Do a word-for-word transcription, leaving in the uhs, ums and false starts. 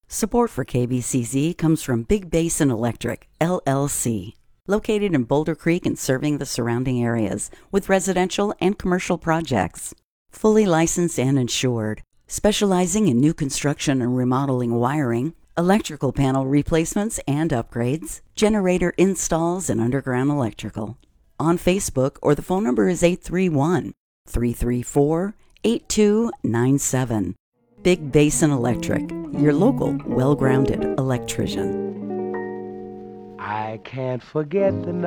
Support for K B C Z comes from Big Basin Electric, L L C, located in Boulder Creek and serving the surrounding areas with residential and commercial projects. Fully licensed and insured, specializing in new construction and remodeling wiring, electrical panel replacements and upgrades, generator installs, and underground electrical. On Facebook, or the phone number is eight three one, three three four, eight two nine seven. Big Basin Electric, your local, well-grounded electrician. I can't forget the night